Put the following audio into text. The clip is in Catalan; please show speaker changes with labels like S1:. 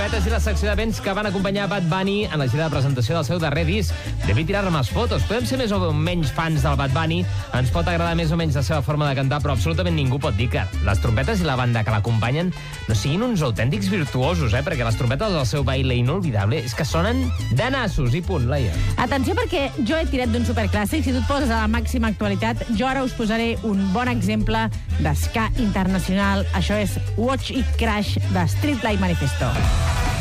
S1: trompetes i la secció de vents que van acompanyar Bad Bunny en la gira de presentació del seu darrer disc. Debí tirar més fotos. Podem ser més o menys fans del Bad Bunny, ens pot agradar més o menys la seva forma de cantar, però absolutament ningú pot dir que les trompetes i la banda que l'acompanyen no siguin uns autèntics virtuosos, perquè les trompetes del seu baile inolvidable és que sonen de nassos i punt, Laia.
S2: Atenció, perquè jo he tirat d'un superclàssic. Si tu et poses a la màxima actualitat, jo ara us posaré un bon exemple d'esca internacional. Això és Watch It Crash de Streetlight Manifesto.